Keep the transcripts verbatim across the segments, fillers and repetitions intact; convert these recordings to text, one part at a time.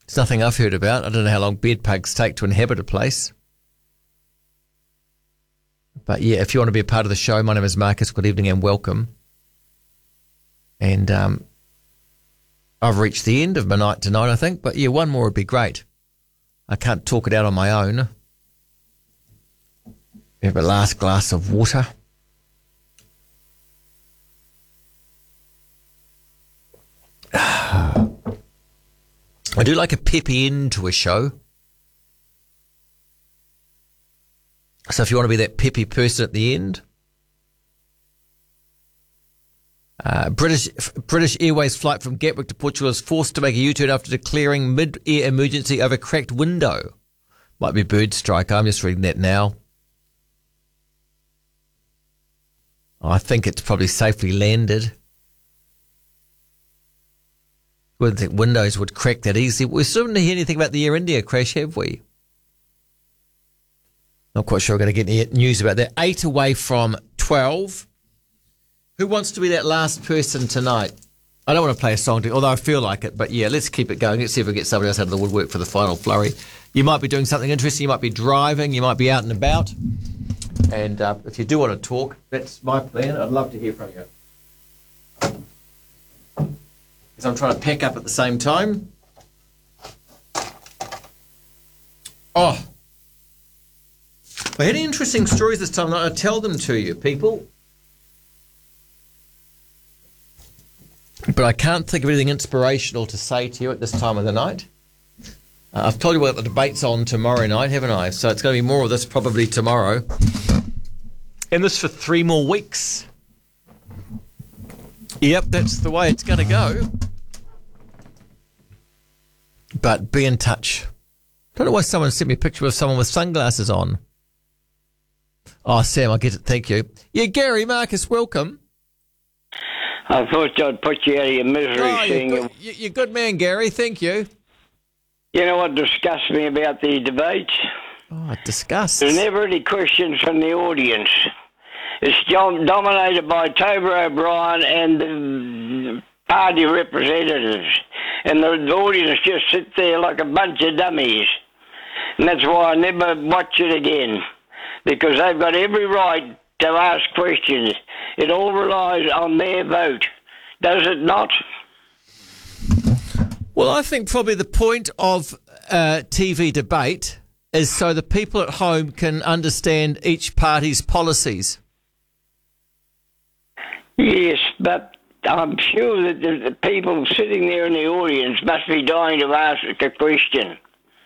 It's nothing I've heard about. I don't know how long bed bugs take to inhabit a place. But yeah, if you want to be a part of the show, my name is Marcus. Good evening and welcome. And um, I've reached the end of my night tonight, I think. But yeah, one more would be great. I can't talk it out on my own. Have a last glass of water. I do like a peppy end to a show. So if you want to be that peppy person at the end. Uh, British British Airways flight from Gatwick to Portugal is forced to make a U-turn after declaring mid-air emergency over cracked window. Might be bird strike. I'm just reading that now. I think it's probably safely landed. Wouldn't think windows would crack that easily. We still haven't heard anything about the Air India crash, have we? Not quite sure we're going to get any news about that. Eight away from twelve. Who wants to be that last person tonight? I don't want to play a song, although I feel like it. But yeah, let's keep it going. Let's see if we get somebody else out of the woodwork for the final flurry. You might be doing something interesting. You might be driving. You might be out and about. And uh, if you do want to talk, that's my plan. I'd love to hear from you. Because I'm trying to pack up at the same time. Oh. I had interesting stories this time. I'll tell them to you, people. But I can't think of anything inspirational to say to you at this time of the night. Uh, I've told you what the debate's on tomorrow night, haven't I? So it's going to be more of this probably tomorrow. And this for three more weeks. Yep, that's the way it's going to go. But be in touch. Don't know why someone sent me a picture of someone with sunglasses on. Oh, Sam, I get it. Thank you. Yeah, Gary, Marcus, welcome. I thought I'd put you out of your misery. Oh, seeing you're, good, you're a good man, Gary. Thank you. You know what disgusts me about the debates? Oh, disgust. There's never any questions from the audience. It's dominated by Tober O'Brien and the party representatives. And the audience just sit there like a bunch of dummies. And that's why I never watch it again. Because they've got every right to ask questions. It all relies on their vote. Does it not? Well, I think probably the point of uh, T V debate is so the people at home can understand each party's policies. Yes, but I'm sure that the people sitting there in the audience must be dying to ask a question.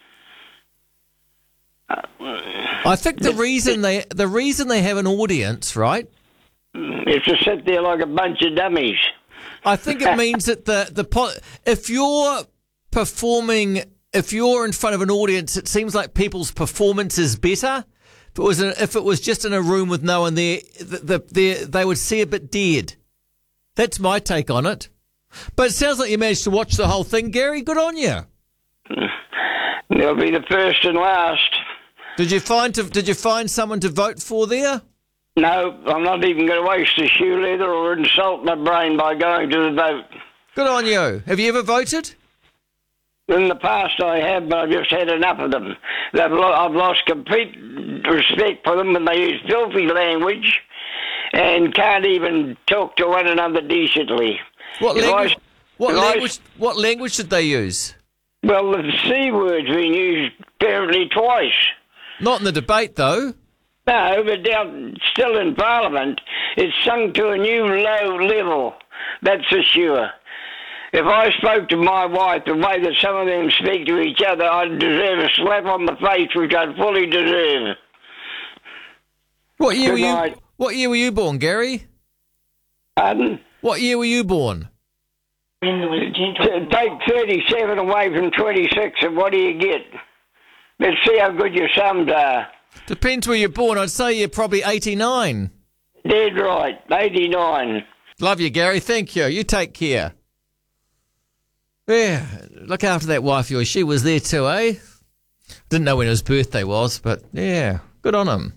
I think the reason they the reason they have an audience, right, is to sit there like a bunch of dummies. I think it means that the the if you're performing, if you're in front of an audience, it seems like people's performance is better. If it was a, if it was just in a room with no one there, the, the, they would see a bit dead. That's my take on it. But it sounds like you managed to watch the whole thing, Gary. Good on you. They'll be the first and last. Did you find to, Did you find someone to vote for there? No, I'm not even going to waste the shoe leather or insult my brain by going to the vote. Good on you. Have you ever voted? In the past I have, but I've just had enough of them. They've lo- I've lost complete respect for them, and they use filthy language and can't even talk to one another decently. What If language? I, what if language? I, what language did they use? well, the C word's been used apparently twice. Not in the debate, though. No, but down still in Parliament, it's sunk to a new low level. That's for sure. If I spoke to my wife the way that some of them speak to each other, I'd deserve a slap on the face, which I'd fully deserve. What year Good were you? night. What year were you born, Gary? Pardon? What year were you born? T- Take thirty-seven away from twenty-six, and what do you get? Let's see how good your sums are. Depends where you're born. I'd say you're probably eighty-nine. Dead right, eighty-nine. Love you, Gary. Thank you. You take care. Yeah, look after that wife of yours. She was there too, eh? Didn't know when his birthday was, but yeah, good on him.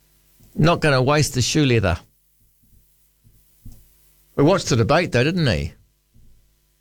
Not going to waste the shoe leather. We watched the debate though, didn't he?